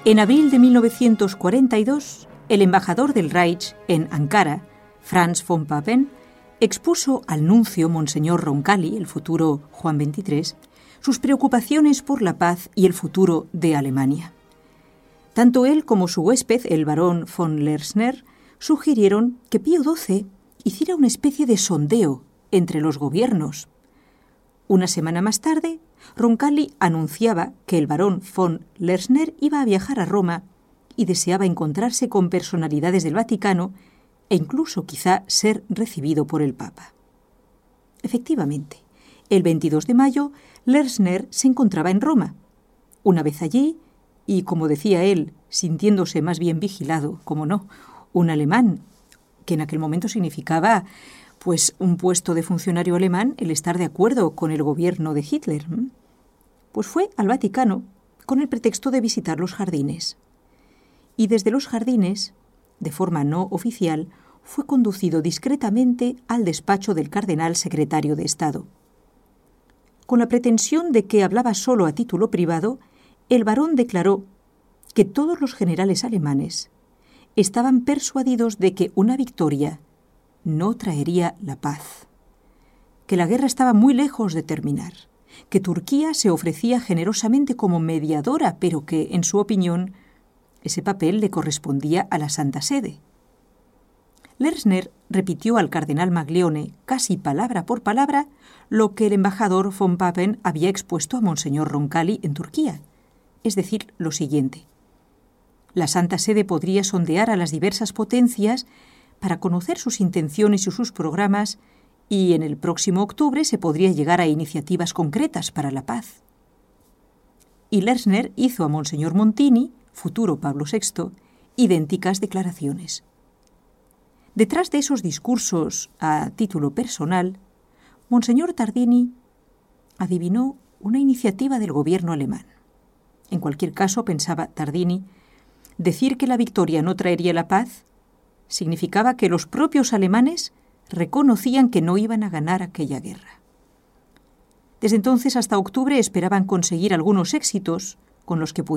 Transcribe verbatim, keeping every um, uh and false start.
En abril de mil novecientos cuarenta y dos, el embajador del Reich en Ankara, Franz von Papen, expuso al nuncio Monseñor Roncalli, el futuro Juan veintitrés, sus preocupaciones por la paz y el futuro de Alemania. Tanto él como su huésped, el barón von Lersner, sugirieron que Pío doce hiciera una especie de sondeo entre los gobiernos. Una semana más tarde, Roncalli anunciaba que el barón von Lersner iba a viajar a Roma y deseaba encontrarse con personalidades del Vaticano e incluso quizá ser recibido por el Papa. Efectivamente, el veintidós de mayo, Lersner se encontraba en Roma. Una vez allí, y como decía él, sintiéndose más bien vigilado, como no, un alemán, que en aquel momento significaba pues un puesto de funcionario alemán el estar de acuerdo con el gobierno de Hitler. Pues fue al Vaticano con el pretexto de visitar los jardines. Y desde los jardines, de forma no oficial, fue conducido discretamente al despacho del cardenal secretario de Estado. Con la pretensión de que hablaba solo a título privado, el barón declaró que todos los generales alemanes estaban persuadidos de que una victoria no traería la paz, que la guerra estaba muy lejos de terminar, que Turquía se ofrecía generosamente como mediadora, pero que, en su opinión, ese papel le correspondía a la Santa Sede. Lersner repitió al cardenal Maglione, casi palabra por palabra, lo que el embajador von Papen había expuesto a Monseñor Roncalli en Turquía, es decir, lo siguiente. La Santa Sede podría sondear a las diversas potencias para conocer sus intenciones y sus programas, y en el próximo octubre se podría llegar a iniciativas concretas para la paz. Y Lersner hizo a Monseñor Montini, futuro Pablo sexto, idénticas declaraciones. Detrás de esos discursos a título personal, Monseñor Tardini adivinó una iniciativa del gobierno alemán. En cualquier caso, pensaba Tardini, decir que la victoria no traería la paz significaba que los propios alemanes reconocían que no iban a ganar aquella guerra. Desde entonces hasta octubre esperaban conseguir algunos éxitos con los que pudieran